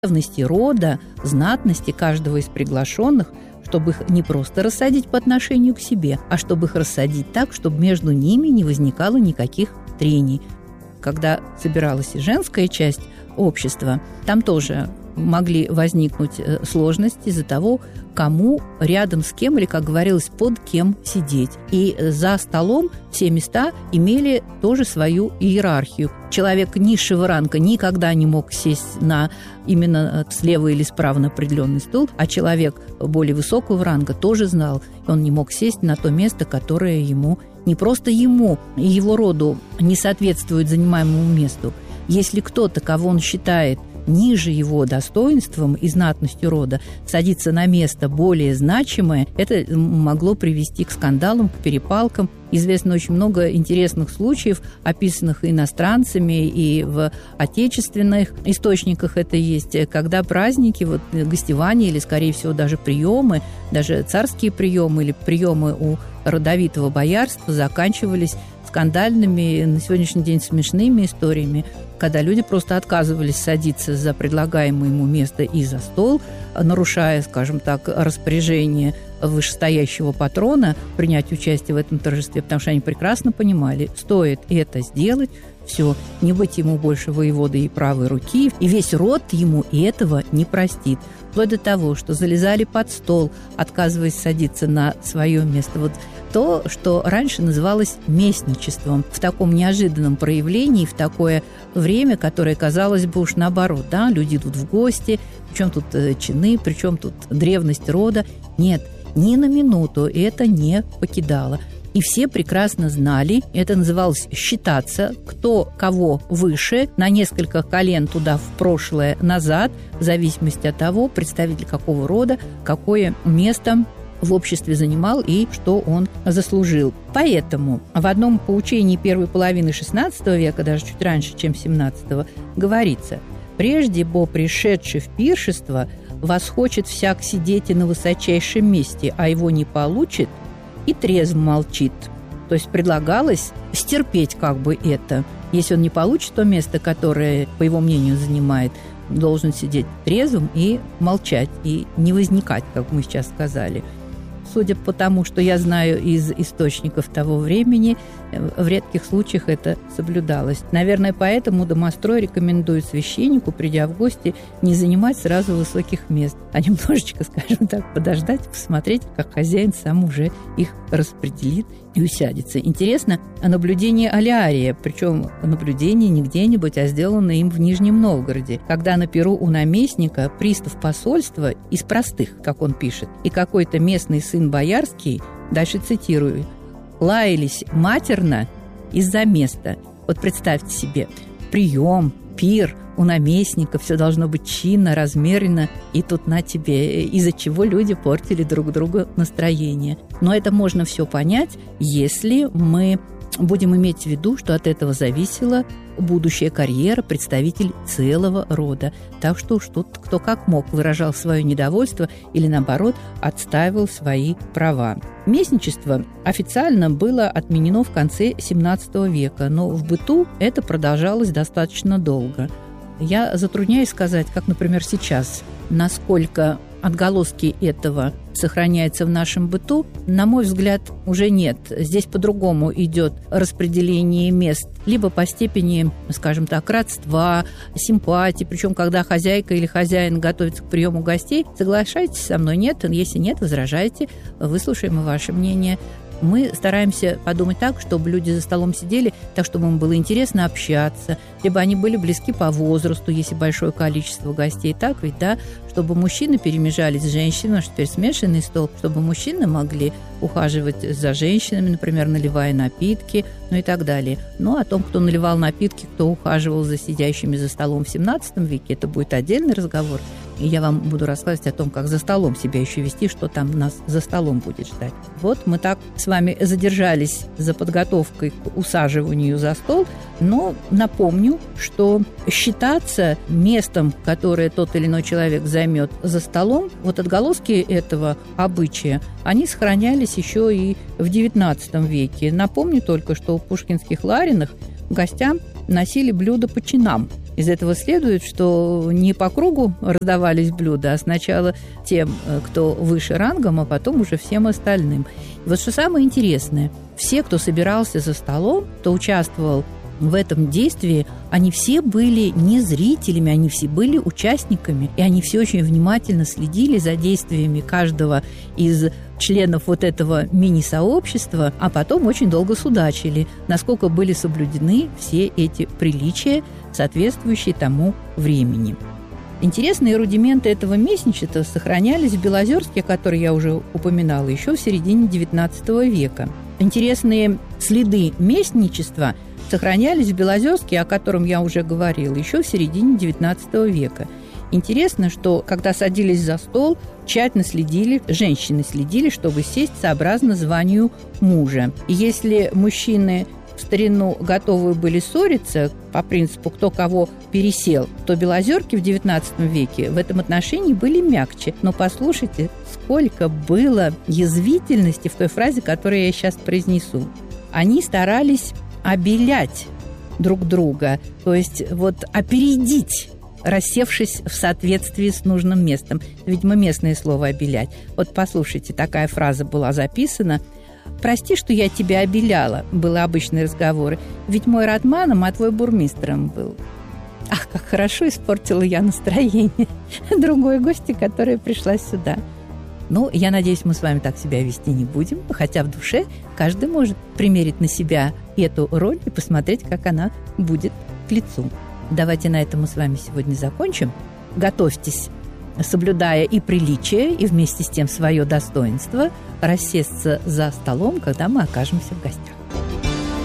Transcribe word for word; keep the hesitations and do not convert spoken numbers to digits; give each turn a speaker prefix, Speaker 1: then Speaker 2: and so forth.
Speaker 1: древности рода, знатности каждого из приглашенных, чтобы их не просто рассадить по отношению к себе, а чтобы их рассадить так, чтобы между ними не возникало никаких трений. Когда собиралась и женская часть общества, там тоже могли возникнуть сложности из-за того, кому рядом с кем или, как говорилось, под кем сидеть. И за столом все места имели тоже свою иерархию. Человек низшего ранга никогда не мог сесть на именно слева или справа на определенный стул, а человек более высокого ранга тоже знал, он не мог сесть на то место, которое ему, не просто ему и его роду не соответствует занимаемому месту. Если кто-то, кого он считает ниже его достоинством и знатностью рода, садится на место более значимое, это могло привести к скандалам, к перепалкам. Известно очень много интересных случаев, описанных иностранцами, и в отечественных источниках это есть, когда праздники, вот, гостевания или, скорее всего, даже приемы, даже царские приемы или приемы у родовитого боярства заканчивались скандальными, на сегодняшний день смешными историями, когда люди просто отказывались садиться за предлагаемое ему место и за стол, нарушая, скажем так, распоряжение вышестоящего патрона принять участие в этом торжестве, потому что они прекрасно понимали, стоит это сделать, все, не быть ему больше воеводой и правой руки, и весь род ему и этого не простит. Вплоть до того, что залезали под стол, отказываясь садиться на свое место. Вот то, что раньше называлось местничеством, в таком неожиданном проявлении, в такое время, которое, казалось бы, уж наоборот, да, люди идут в гости, причем тут чины, причем тут древность рода. Нет, ни на минуту это не покидало. И все прекрасно знали, это называлось считаться, кто кого выше, на несколько колен туда в прошлое, назад, в зависимости от того, представитель какого рода, какое место в обществе занимал и что он заслужил. Поэтому в одном поучении первой половины шестнадцатого века, даже чуть раньше, чем семнадцатого, говорится: «Прежде бо пришедший в пиршество восхочет всяк сидеть и на высочайшем месте, а его не получит, и трезв молчит». То есть предлагалось стерпеть как бы это. Если он не получит то место, которое, по его мнению, занимает, должен сидеть трезвым и молчать, и не возникать, как мы сейчас сказали. Судя по тому, что я знаю из источников того времени, в редких случаях это соблюдалось. Наверное, поэтому домострой рекомендует священнику, придя в гости, не занимать сразу высоких мест, а немножечко, скажем так, подождать, посмотреть, как хозяин сам уже их распределит и усядется. Интересно наблюдение Алиария, причем наблюдение не где-нибудь, а сделанное им в Нижнем Новгороде, когда на перу у наместника пристав посольства из простых, как он пишет, и какой-то местный сын боярский, дальше цитирую, лаялись матерно из-за места. Вот представьте себе, прием, пир у наместника, все должно быть чинно, размеренно, и тут на тебе, из-за чего люди портили друг другу настроение. Но это можно все понять, если мы будем иметь в виду, что от этого зависела будущая карьера представителей целого рода. Так что уж тут кто как мог выражал свое недовольство или, наоборот, отстаивал свои права. Местничество официально было отменено в конце семнадцатого века, но в быту это продолжалось достаточно долго. Я затрудняюсь сказать, как, например, сейчас, насколько отголоски этого сохраняется в нашем быту, на мой взгляд, уже нет. Здесь по-другому идет распределение мест, либо по степени, скажем так, родства, симпатии, причем когда хозяйка или хозяин готовится к приему гостей, соглашайтесь со мной, нет, если нет, возражайте, выслушаем и ваше мнение. Мы стараемся подумать так, чтобы люди за столом сидели, так, чтобы им было интересно общаться, либо они были близки по возрасту, если большое количество гостей. Так ведь, да, чтобы мужчины перемежались с женщинами, что теперь смешанный стол, чтобы мужчины могли ухаживать за женщинами, например, наливая напитки, ну и так далее. Но о том, кто наливал напитки, кто ухаживал за сидящими за столом в семнадцатом веке, это будет отдельный разговор. И я вам буду рассказывать о том, как за столом себя еще вести, что там нас за столом будет ждать. Вот мы так с вами задержались за подготовкой к усаживанию за стол, но напомню, что считаться местом, которое тот или иной человек займет за столом, вот отголоски этого обычая, они сохранялись еще и в девятнадцатом веке. Напомню только, что в пушкинских ларинах гостям носили блюда по чинам. Из этого следует, что не по кругу раздавались блюда, а сначала тем, кто выше рангом, а потом уже всем остальным. И вот что самое интересное, все, кто собирался за столом, кто участвовал в этом действии, они все были не зрителями, они все были участниками, и они все очень внимательно следили за действиями каждого из членов вот этого мини-сообщества, а потом очень долго судачили, насколько были соблюдены все эти приличия, соответствующие тому времени. Интересные рудименты этого местничества сохранялись в Белозерске, который я уже упоминала, еще в середине девятнадцатого века. Интересные следы местничества сохранялись в Белозерске, о котором я уже говорила, еще в середине девятнадцатого века. Интересно, что когда садились за стол, тщательно следили, женщины следили, чтобы сесть сообразно званию мужа. И если мужчины в старину готовы были ссориться по принципу «кто кого пересел», то белозерки в девятнадцатом веке в этом отношении были мягче. Но послушайте, сколько было язвительности в той фразе, которую я сейчас произнесу. Они старались обелять друг друга, то есть вот опередить, рассевшись в соответствии с нужным местом. Видимо, местное слово «обелять». Вот послушайте, такая фраза была записана. «Прости, что я тебя обеляла», были обычные разговоры. «Ведь мой ратманом, а твой бурмистром был». Ах, как хорошо испортила я настроение другой гости, которая пришла сюда. Ну, я надеюсь, мы с вами так себя вести не будем, хотя в душе каждый может примерить на себя эту роль и посмотреть, как она будет к лицу. Давайте на этом мы с вами сегодня закончим. Готовьтесь, соблюдая и приличие, и вместе с тем свое достоинство, рассесться за столом, когда мы окажемся в гостях.